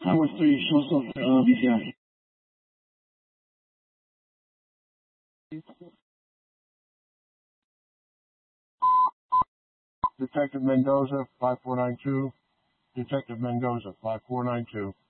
Highway 3, show us VCI. Detective Mendoza, 5492. Detective Mendoza, 5492.